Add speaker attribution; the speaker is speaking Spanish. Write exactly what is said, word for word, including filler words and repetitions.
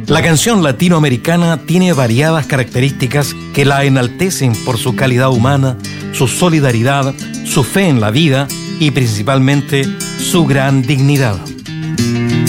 Speaker 1: La canción latinoamericana tiene variadas características que la enaltecen por su calidad humana, su solidaridad, su fe en la vida y principalmente su gran dignidad.